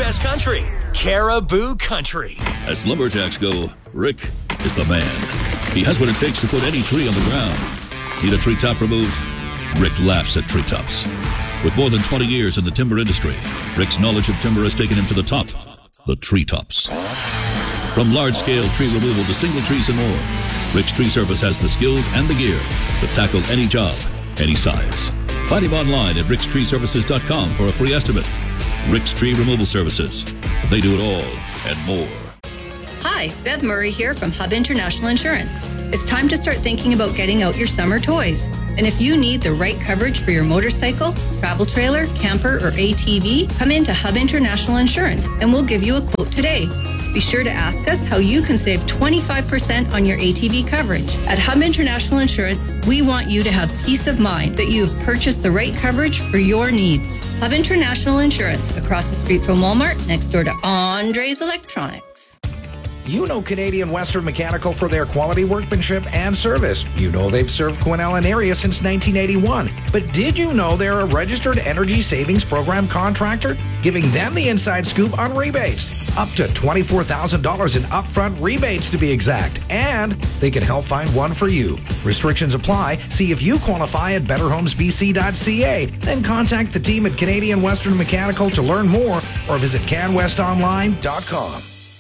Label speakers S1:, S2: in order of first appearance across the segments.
S1: best country, Caribou Country.
S2: As lumberjacks go, Rick is the man. He has what it takes to put any tree on the ground. Need a treetop removed? Rick laughs at treetops. With more than 20 years in the timber industry, Rick's knowledge of timber has taken him to the top, the treetops. From large-scale tree removal to single trees and more, Rick's Tree Service has the skills and the gear to tackle any job, any size. Find him online at rickstreeservices.com for a free estimate. Rick's Tree Removal Services. They do it all and more.
S3: Hi, Bev Murray here from Hub International Insurance. It's time to start thinking about getting out your summer toys. And if you need the right coverage for your motorcycle, travel trailer, camper, or ATV, come into Hub International Insurance and we'll give you a quote today. Be sure to ask us how you can save 25% on your ATV coverage. At Hub International Insurance, we want you to have peace of mind that you have purchased the right coverage for your needs. Hub International Insurance, across the street from Walmart, next door to Andre's Electronics.
S4: You know Canadian Western Mechanical for their quality workmanship and service. You know they've served Quesnel and area since 1981. But did you know they're a registered energy savings program contractor? Giving them the inside scoop on rebates. Up to $24,000 in upfront rebates to be exact. And they can help find one for you. Restrictions apply. See if you qualify at betterhomesbc.ca. Then contact the team at Canadian Western Mechanical to learn more or visit canwestonline.com.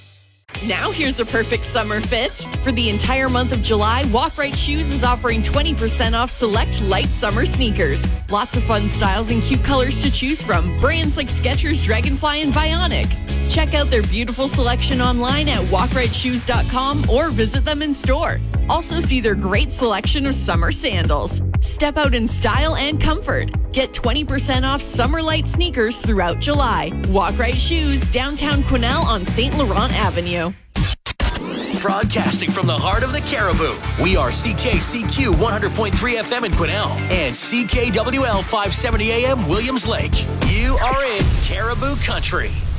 S5: Now here's a perfect summer fit. For the entire month of July, Walk Right Shoes is offering 20% off select light summer sneakers. Lots of fun styles and cute colors to choose from. Brands like Skechers, Dragonfly, and Bionic. Check out their beautiful selection online at walkrightshoes.com or visit them in store. Also see their great selection of summer sandals. Step out in style and comfort. Get 20% off summer light sneakers throughout July. Walk Right Shoes, downtown Quesnel on St. Laurent Avenue.
S1: Broadcasting from the heart of the Caribou, we are CKCQ 100.3 FM in Quesnel and CKWL 570 AM Williams Lake. You are in Caribou Country.